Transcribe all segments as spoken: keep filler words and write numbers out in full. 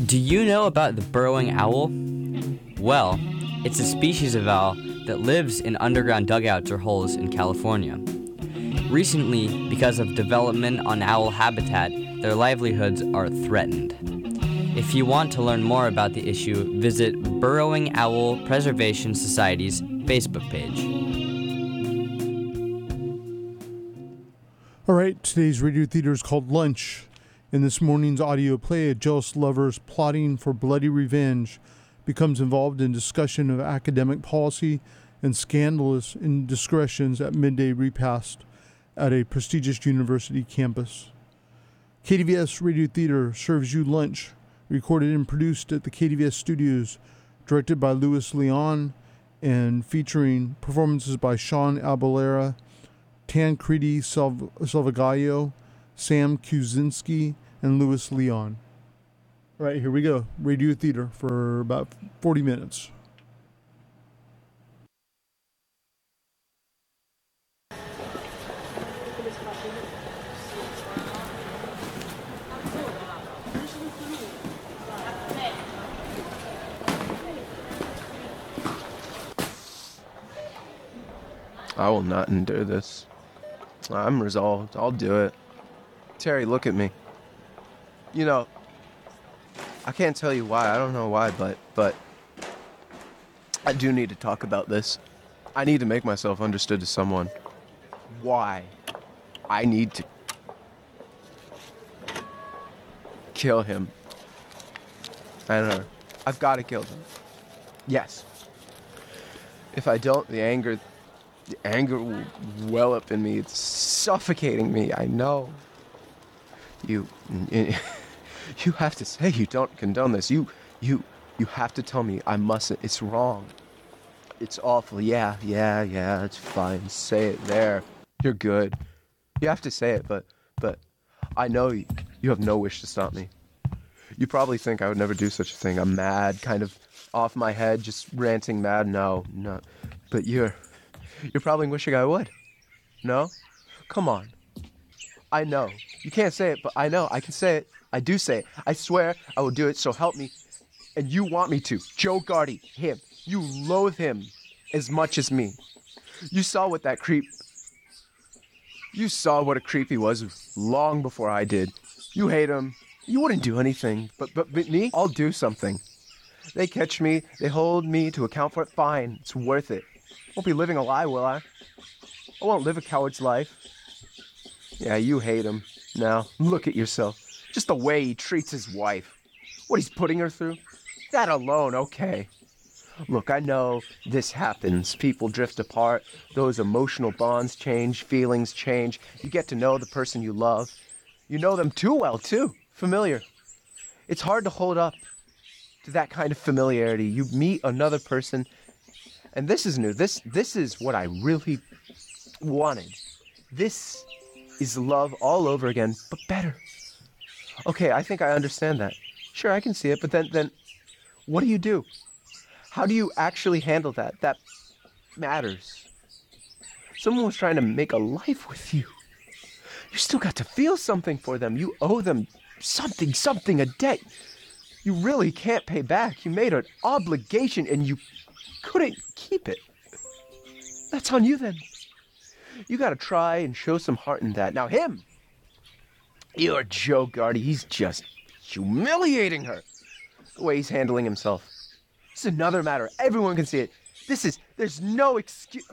Do you know about the burrowing owl? Well, it's a species of owl that lives in underground dugouts or holes in California. Recently, because of development on owl habitat, their livelihoods are threatened. If you want to learn more about the issue, visit Burrowing Owl Preservation Society's Facebook page. All right, today's radio theater is called Lunch. In this morning's audio play, a jealous lover's plotting for bloody revenge becomes involved in discussion of academic policy and scandalous indiscretions at midday repast at a prestigious university campus. K D V S Radio Theater serves you lunch, recorded and produced at the K D V S studios, directed by Louis Leon, and featuring performances by Sean Abalera, Tancredi Salv- Salvagallo, Sam Kuzinski, and Louis Leon. All right, here we go. Radio Theater for about forty minutes. I will not endure this. I'm resolved. I'll do it. Terry, look at me. You know, I can't tell you why. I don't know why, but but I do need to talk about this. I need to make myself understood to someone. Why? I need to kill him. I don't know. I've got to kill him. Yes. If I don't, the anger... The anger will well up in me. It's suffocating me. I know. You, you have to say you don't condone this. You, you, you have to tell me I mustn't. It's wrong. It's awful. Yeah, yeah, yeah. It's fine. Say it there. You're good. You have to say it, but, but, I know you, you have no wish to stop me. You probably think I would never do such a thing. I'm mad, kind of off my head, just ranting mad. No, no. But you're. You're probably wishing I would. No? Come on. I know. You can't say it, but I know. I can say it. I do say it. I swear I will do it, so help me. And you want me to. Joe Gardy, him. You loathe him as much as me. You saw what that creep... You saw what a creep he was long before I did. You hate him. You wouldn't do anything. But, but, but me? I'll do something. They catch me. They hold me to account for it. Fine. It's worth it. Won't be living a lie, will I? I won't live a coward's life. Yeah, you hate him. Now, look at yourself. Just the way he treats his wife. What he's putting her through. That alone, okay. Look, I know this happens. People drift apart. Those emotional bonds change. Feelings change. You get to know the person you love. You know them too well, too. Familiar. It's hard to hold up to that kind of familiarity. You meet another person... And this is new. This this is what I really wanted. This is love all over again, but better. Okay, I think I understand that. Sure, I can see it, but then then what do you do? How do you actually handle that? That matters. Someone was trying to make a life with you. You still got to feel something for them. You owe them something, something, a debt. You really can't pay back. You made an obligation and you couldn't keep it. That's on you then. You gotta try and show some heart in that. Now him, you're Joe Gardy. He's just humiliating her. The way he's handling himself. It's another matter. Everyone can see it. This is, there's no excuse.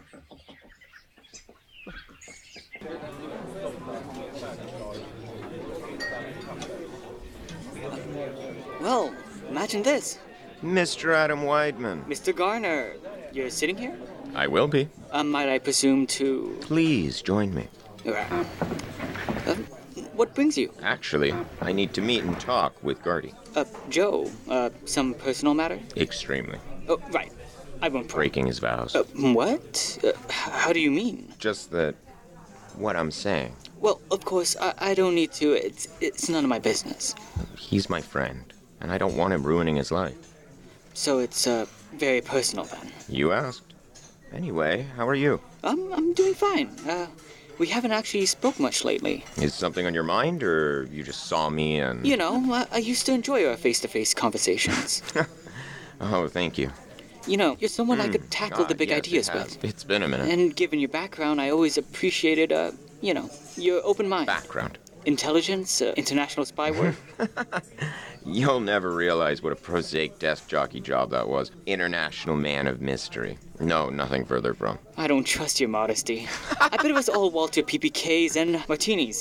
Well, imagine this. Mister Adam Weidman. Mister Garner, you're sitting here? I will be. Uh, might I presume to... Please join me. Uh, uh, what brings you? Actually, I need to meet and talk with Gardy. Uh, Joe, uh, some personal matter? Extremely. Oh, right. I won't... Breaking his vows. Uh, what? Uh, how do you mean? Just that... what I'm saying. Well, of course, I, I don't need to. It's, it's none of my business. He's my friend, and I don't want him ruining his life. So it's, uh, very personal then? You asked. Anyway, how are you? I'm, I'm doing fine. Uh, we haven't actually spoke much lately. Is something on your mind, or you just saw me and... You know, I, I used to enjoy our face-to-face conversations. Oh, thank you. You know, you're someone I could tackle Ah, the big yes, ideas it has. with. It's been a minute. And given your background, I always appreciated, uh, you know, your open mind. Background. Intelligence, uh, international spy work. You'll never realize what a prosaic desk jockey job that was. International man of mystery. No, nothing further from. I don't trust your modesty. I bet it was all Walter P P Ks and martinis.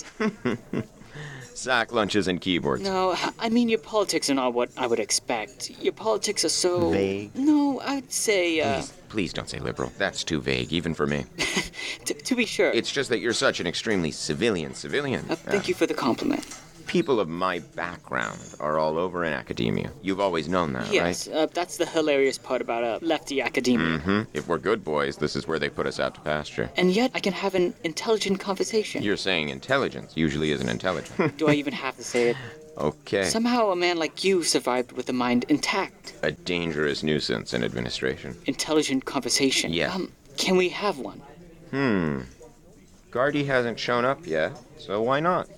Sack lunches and keyboards. No, I mean your politics are not what I would expect. Your politics are so... Vague? No, I'd say, uh... Please, please don't say liberal. That's too vague, even for me. t- to be sure. It's just that you're such an extremely civilian civilian. Uh, thank you for the compliment. People of my background are all over in academia. You've always known that, Yes, right? uh, that's the hilarious part about uh, lefty academia. Mm-hmm. If we're good boys, this is where they put us out to pasture. And yet, I can have an intelligent conversation. You're saying intelligence usually isn't intelligent. Do I even have to say it? Okay. Somehow a man like you survived with a mind intact. A dangerous nuisance in administration. Intelligent conversation. Yeah. Um, can we have one? Hmm. Guardy hasn't shown up yet, so why not?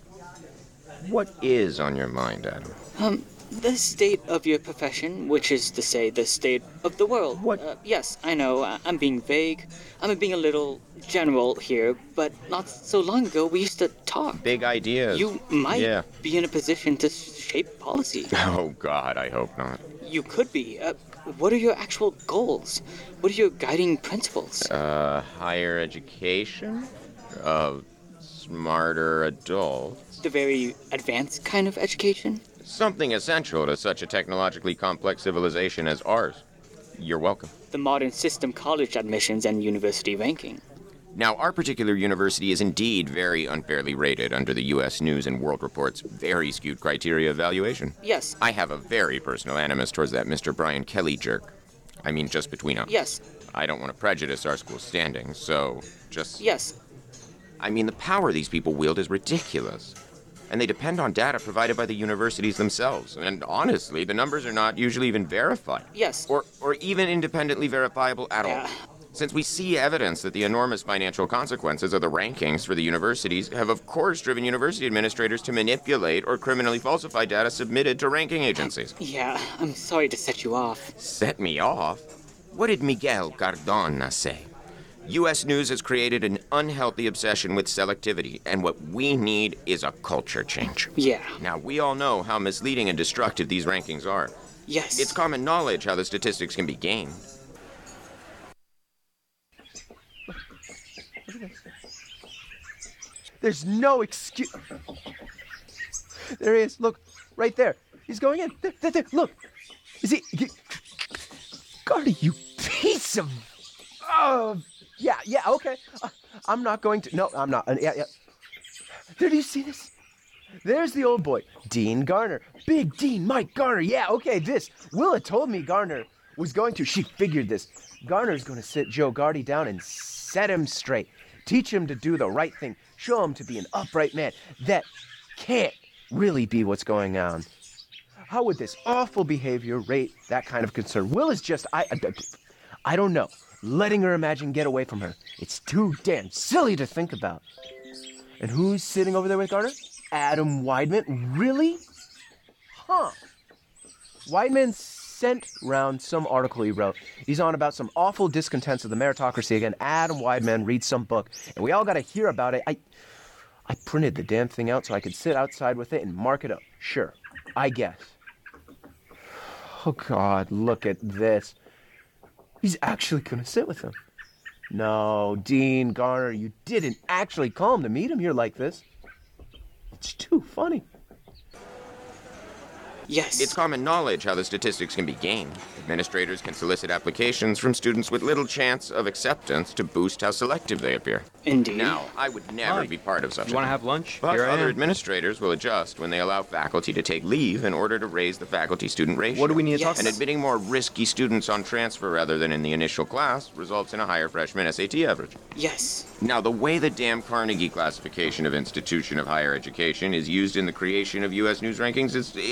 What is on your mind, Adam? Um, the state of your profession, which is to say the state of the world. What? Uh, yes, I know, I- I'm being vague. I'm being a little general here, but not so long ago we used to talk. Big ideas. You might Yeah. be in a position to shape policy. Oh, God, I hope not. You could be. Uh, what are your actual goals? What are your guiding principles? Uh, higher education? Uh, smarter adults? The very advanced kind of education? Something essential to such a technologically complex civilization as ours. You're welcome. The modern system college admissions and university ranking. Now, our particular university is indeed very unfairly rated under the U S News and World Report's very skewed criteria evaluation. Yes, I have a very personal animus towards that Mister Brian Kelly jerk. I mean, just between us. yes, I don't want to prejudice our school's standing, so just... yes. I mean, the power these people wield is ridiculous. And they depend on data provided by the universities themselves. And honestly, the numbers are not usually even verified. Yes. Or, or even independently verifiable at all. Yeah. Since we see evidence that the enormous financial consequences of the rankings for the universities have of course driven university administrators to manipulate or criminally falsify data submitted to ranking agencies. Yeah, I'm sorry to set you off. Set me off? What did Miguel Cardona say? U S News has created an unhealthy obsession with selectivity, and what we need is a culture change. Yeah, Now, we all know how misleading and destructive these rankings are. yes. It's common knowledge how the statistics can be gamed. There's no excuse. There he is. Look, right there. He's going in. There, there, there. Look. Is he? he... Guardy, you piece of. Oh, yeah, yeah. Okay. Uh, I'm not going to. No, I'm not. Uh, yeah, yeah. There. Do you see this? There's the old boy, Dean Garner. Big Dean Mike Garner. Yeah. Okay. This. Willa told me Garner was going to. She figured this. Garner's going to sit Joe Guardy down and set him straight. Teach him to do the right thing. Show him to be an upright man. That can't really be what's going on. How would this awful behavior rate that kind of concern? Will is just, I, I, I don't know. Letting her imagine get away from her. It's too damn silly to think about. And who's sitting over there with Garner? Adam Weidman? Really? Huh. Weidman sent round some article he wrote. He's on about some awful discontents of the meritocracy again. Adam Weidman reads some book, and we all got to hear about it. I, I printed the damn thing out so I could sit outside with it and mark it up. Sure, I guess. Oh, God, look at this. He's actually going to sit with him. No, Dean Garner, you didn't actually call him to meet him here like this. It's too funny. Yes. It's common knowledge how the statistics can be gamed. Administrators can solicit applications from students with little chance of acceptance to boost how selective they appear. Indeed. Now, I would never Hi. be part of such You a want to thing. have lunch? But Here I other am. administrators will adjust when they allow faculty to take leave in order to raise the faculty-student ratio. What do we need to talk Yes. And about? admitting more risky students on transfer rather than in the initial class results in a higher freshman S A T average. Yes. Now, the way the damn Carnegie classification of institution of higher education is used in the creation of U S News rankings is, is wrong.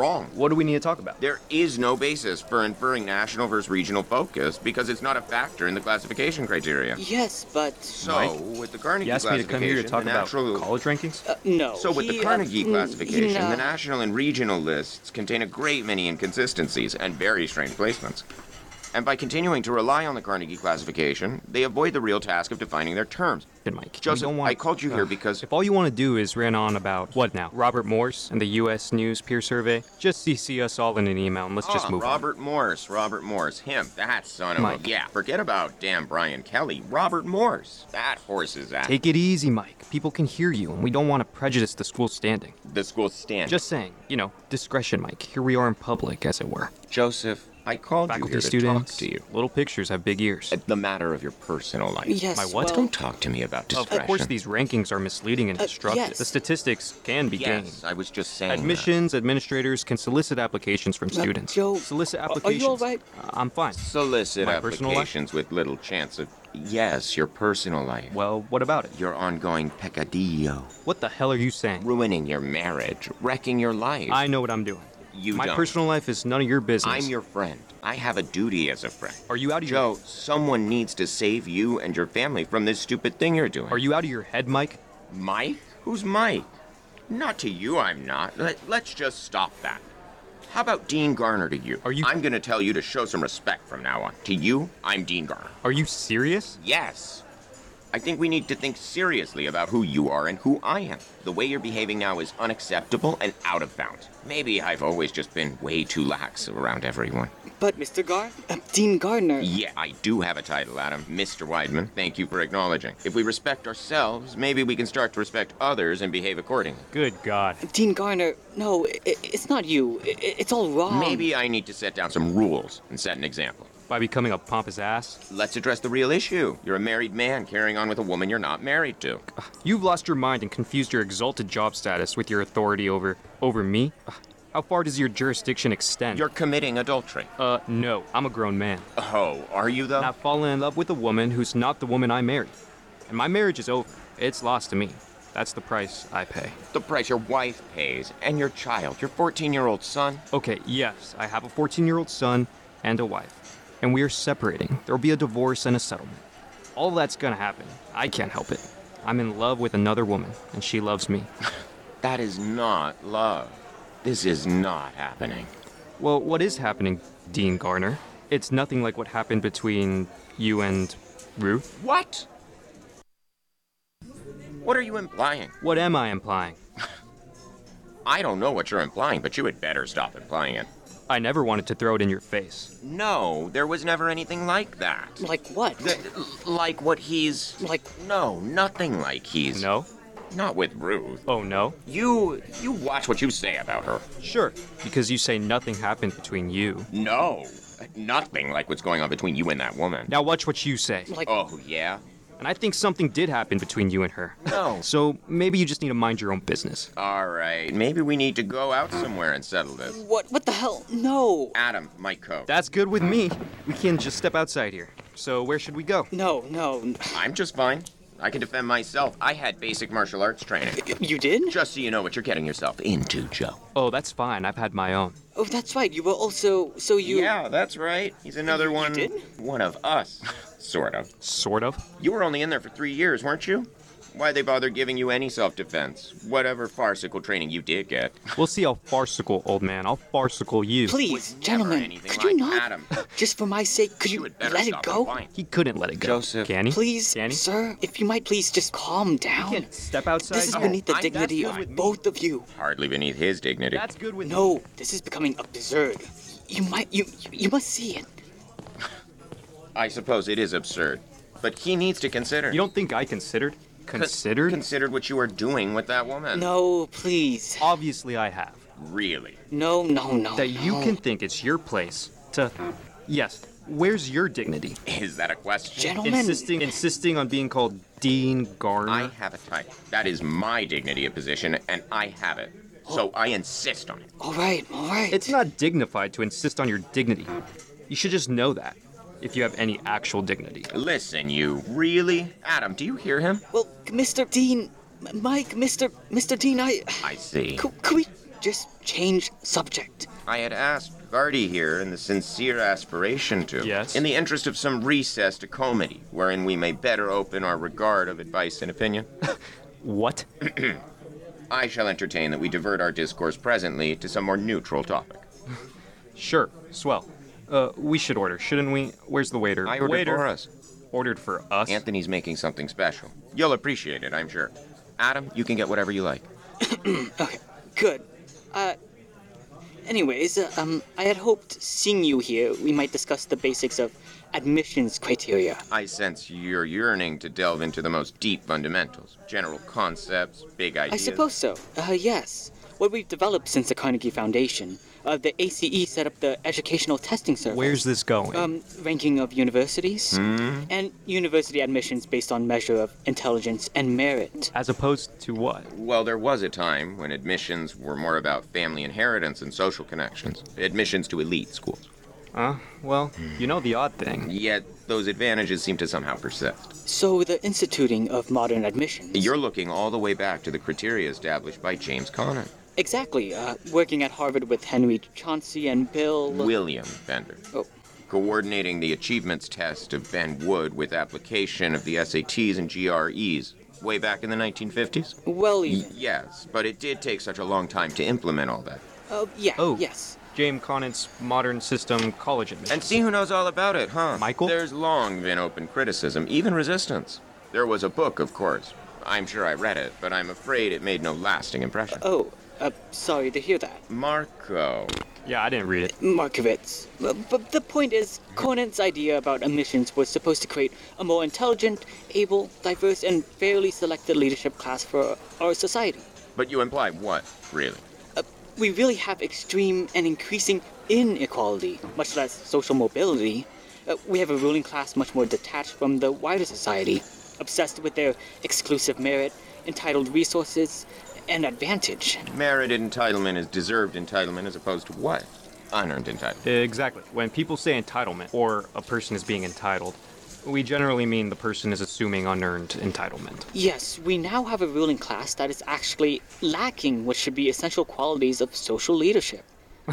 wrong. What do we need to talk about? There is no basis for inferring national versus regional focus because it's not a factor in the classification criteria. Yes, but So, Mike, with the Carnegie You asked me to come here to talk classification, the about natural... college rankings? uh, no. So with he, the Carnegie uh, mm, classification, no. the national and regional lists contain a great many inconsistencies and very strange placements. And by continuing to rely on the Carnegie classification, they avoid the real task of defining their terms. Good, Mike. We Joseph, don't want- I called you here Ugh. because... If all you want to do is rant on about, what now, Robert Morse and the U S News peer survey, just C C us all in an email and let's just Ah, move Robert Morse, Robert Morse, him, that son of Mike. a... Yeah, forget about damn Brian Kelly. Robert Morse, that horse's on. ass. Take it easy, Mike. People can hear you, and we don't want to prejudice the school's standing. The school stand. Just saying, you know, discretion, Mike. Here we are in public, as it were. Joseph, I called you Faculty, here to students, talk to you. little pictures have big ears. At the matter of your personal life. Yes, My what? well, Don't talk to me about Of discretion. course, these rankings are misleading and Uh, destructive. yes. The statistics can be gained. Yes, I was just saying that. Admissions administrators can solicit applications from students. Joe, solicit are you applications. all right? Uh, I'm fine. Solicit My personal life? applications with little chance of... Yes, your personal life. Well, what about it? Your ongoing peccadillo. What the hell are you saying? Ruining your marriage. Wrecking your life. I know what I'm doing. You My don't. personal life is none of your business. I'm your friend. I have a duty as a friend. Are you out of Joe, your someone needs to save you and your family from this stupid thing you're doing. Are you out of your head, Mike? Mike? Who's Mike? Not to you, I'm not. Let, let's just stop that. How about Dean Garner to you? Are you- I'm gonna tell you to show some respect from now on. To you, I'm Dean Garner. Are you serious? Yes. I think we need to think seriously about who you are and who I am. The way you're behaving now is unacceptable and out of bounds. Maybe I've always just been way too lax around everyone. but Mister Gar, uh, Dean Gardner. Yeah, I do have a title, Adam. Mister Weidman. Thank you for acknowledging. If we respect ourselves, maybe we can start to respect others and behave accordingly. Good God. Dean Garner, no, i it's not you. I it's all wrong. Maybe I need to set down some rules and set an example. By becoming a pompous ass? Let's address the real issue. You're a married man carrying on with a woman you're not married to. You've lost your mind and confused your exalted job status with your authority over over me? Ugh. How far does your jurisdiction extend? You're committing adultery. Uh, no. I'm a grown man. Oh, are you though? Not fallen in love with a woman who's not the woman I married. And my marriage is over. It's lost to me. That's the price I pay. The price your wife pays and your child, your fourteen-year-old son. Okay, yes, I have a fourteen-year-old son and a wife. And we are separating. There'll be a divorce and a settlement. All that's gonna happen. I can't help it. I'm in love with another woman, and she loves me. That is not love. This is not happening. Well, what is happening, Dean Garner? It's nothing like what happened between you and Ruth. What? What are you implying? What am I implying? I don't know what you're implying, but you had better stop implying it. I never wanted to throw it in your face. No, there was never anything like that. Like what? Th- like what he's... Like, No, nothing like he's... No? Not with Ruth. Oh, no? You... you watch what you say about her. Sure. Because you say nothing happened between you. No. Nothing like what's going on between you and that woman. Now watch what you say. like, Oh, yeah? And I think something did happen between you and her. No. So maybe you just need to mind your own business. All right, maybe we need to go out somewhere and settle this. what? What the hell? No. Adam, my coat. That's good with me. We can just step outside here. So where should we go? No, no. I'm just fine. I can defend myself. I had basic martial arts training. You did? Just so you know what you're getting yourself into, Joe. Oh, that's fine. I've had my own. Oh, that's right. You were also. So you. Yeah, that's right. He's another You one. did? One of us. Sort of. Sort of. You were only in there for three years, weren't you? Why'd they bother giving you any self-defense? Whatever farcical training you did get. We'll see how farcical, old man. I'll farcical you. Please, Never gentlemen, anything could like you not? Adam. Just for my sake, could you, You had better let it stop go? implying. He couldn't let it go. Joseph. Can he? Please, Can he? sir, if you might please just calm down. Can't step outside. This is Oh, beneath the I- dignity that's of good with me. both of you. Hardly beneath his dignity. That's good with No, this is becoming absurd. You might, you, you must see it. I suppose it is absurd. But he needs to consider. You don't think I considered? Con- Considered? Considered what you were doing with that woman. No, please. Obviously I have. Really? No, no, no. That you no. can think it's your place to... Yes, where's your dignity? Is that a question? Gentlemen. Insisting insisting on being called Dean Garner? I have a title. That is my dignity of position, and I have it. So I insist on it. All right, all right. It's not dignified to insist on your dignity. You should just know that, if you have any actual dignity. Listen, you. Really? Adam, do you hear him? Well, Mister Dean, M- Mike, Mister Mister Dean, I. I see. Could, could we just change subject. I had asked Gardy here in the sincere aspiration to. Yes? In the interest of some recess to comity, wherein we may better open our regard of advice and opinion. What? I shall entertain that we divert our discourse presently to some more neutral topic. Sure, swell. Uh, we should order, shouldn't we? Where's the waiter? I ordered waiter. for us. Ordered for us? Anthony's making something special. You'll appreciate it, I'm sure. Adam, you can get whatever you like. Okay, good. Uh, anyways, uh, um, I had hoped seeing you here, we might discuss the basics of admissions criteria. I sense you're yearning to delve into the most deep fundamentals, general concepts, big ideas. I suppose so. Uh, yes. What we've developed since the Carnegie Foundation, uh, the A C E set up the Educational Testing Service. Where's this going? Um, ranking of universities, Hmm? and university admissions based on measure of intelligence and merit. As opposed to what? Well, there was a time when admissions were more about family inheritance and social connections. Admissions to elite schools. Uh, well, you know the odd thing. Yet, those advantages seem to somehow persist. So the instituting of modern admissions. You're looking all the way back to the criteria established by James Conant. Exactly. Uh, working at Harvard with Henry Chauncey and Bill... William Bender. Oh. Coordinating the achievements test of Ben Wood with application of the S A Ts and G R Es way back in the nineteen fifties? Well, Y- yes, but it did take such a long time to implement all that. uh, yeah, Oh. yes. James Conant's modern system college admission. And see who knows all about it, huh? Michael? There's long been open criticism, even resistance. There was a book, of course. I'm sure I read it, but I'm afraid it made no lasting impression. Oh, uh, sorry to hear that. Marco. Yeah, I didn't read it. Markovitz. Uh, But the point is, Conant's idea about admissions was supposed to create a more intelligent, able, diverse, and fairly selected leadership class for our society. But you imply what, really? Uh, we really have extreme and increasing inequality, much less social mobility. Uh, we have a ruling class much more detached from the wider society, obsessed with their exclusive merit, entitled resources, and advantage. Merited entitlement is deserved entitlement as opposed to what? Unearned entitlement. Exactly. When people say entitlement, or a person is being entitled, we generally mean the person is assuming unearned entitlement. Yes, we now have a ruling class that is actually lacking what should be essential qualities of social leadership.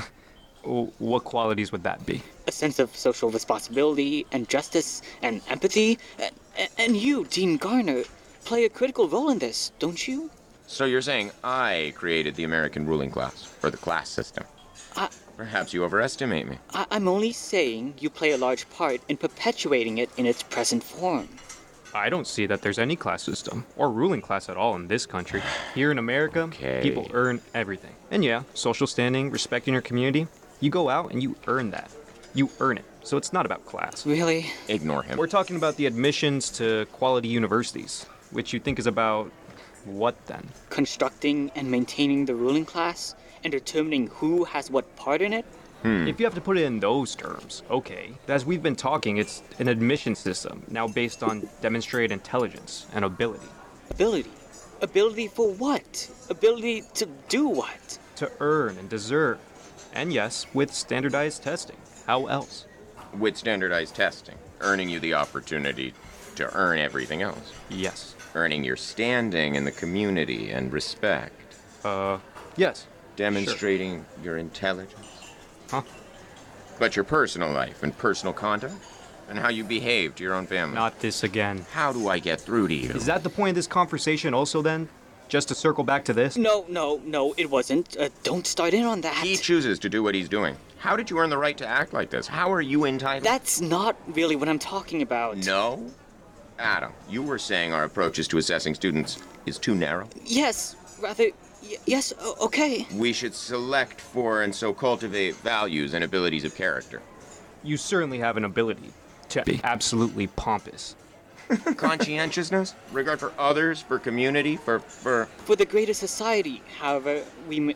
W- What qualities would that be? A sense of social responsibility and justice and empathy. And, and you, Dean Garner, play a critical role in this, don't you? So you're saying I created the American ruling class, or the class system? I, Perhaps you overestimate me. I, I'm only saying you play a large part in perpetuating it in its present form. I don't see that there's any class system, or ruling class at all in this country. Here in America, Okay. people earn everything. And yeah, social standing, respecting your community, you go out and you earn that. You earn it. So it's not about class. Really? Ignore him. We're talking about the admissions to quality universities, which you think is about what then? Constructing and maintaining the ruling class and determining who has what part in it? If you have to put it in those terms, okay. As we've been talking, it's an admission system, now based on demonstrated intelligence and ability. Ability. Ability for what? Ability to do what? To earn and deserve. And yes, with standardized testing. How else? With standardized testing, earning you the opportunity to earn everything else. Yes. Earning your standing in the community and respect. Uh, yes. Demonstrating your intelligence. Huh? But your personal life and personal conduct? And how you behave to your own family? Not this again. How do I get through to you? Is that the point of this conversation also then? Just to circle back to this? No, no, no, it wasn't. Uh, don't start in on that. He chooses to do what he's doing. How did you earn the right to act like this? How are you entitled? That's not really what I'm talking about. No? Adam, you were saying our approaches to assessing students is too narrow? Yes, rather, y- yes, o- okay. We should select for and so cultivate values and abilities of character. You certainly have an ability to be absolutely pompous. Conscientiousness, regard for others, for community, for for For the greater society, however, we. Ma-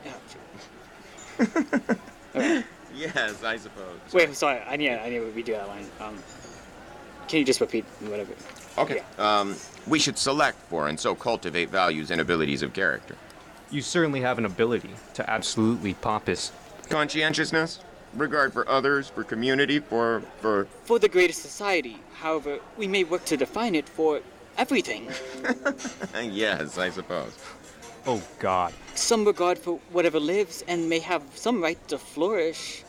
uh, yes, I suppose. wait, I'm sorry. I need. I need to redo that line. Um, can you just repeat whatever? Okay. Um, we should select for and so cultivate values and abilities of character. You certainly have an ability to absolutely pompous. Conscientiousness, regard for others, for community, for for For the greater society, however, we may work to define it for everything. yes, I suppose. Oh, God. Some regard for whatever lives and may have some right to flourish.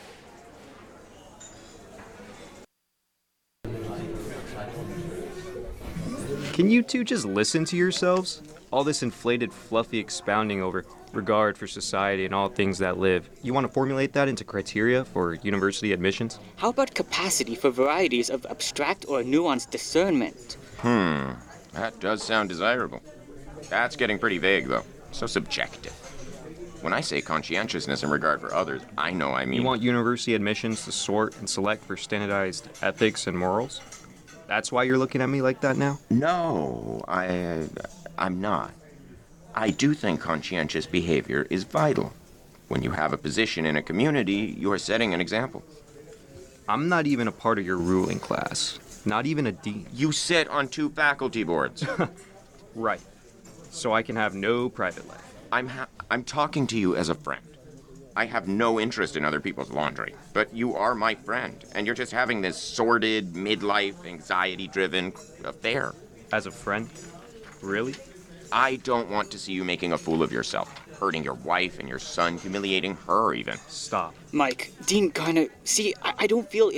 Can you two just listen to yourselves? All this inflated, fluffy expounding over regard for society and all things that live. You want to formulate that into criteria for university admissions? How about capacity for varieties of abstract or nuanced discernment? Hmm, that does sound desirable. That's getting pretty vague, though. So subjective. When I say conscientiousness and regard for others, I know I mean... You want university admissions to sort and select for standardized ethics and morals? That's why you're looking at me like that now? No, I... I'm not. I do think conscientious behavior is vital. When you have a position in a community, you are setting an example. I'm not even a part of your ruling class. Not even a dean. You sit on two faculty boards. Right. So I can have no private life. I'm ha- I'm talking to you as a friend. I have no interest in other people's laundry, but you are my friend, and you're just having this sordid, midlife, anxiety-driven affair. As a friend? Really? I don't want to see you making a fool of yourself, hurting your wife and your son, humiliating her even. Stop. Mike, Dean Garner, see, I, I don't feel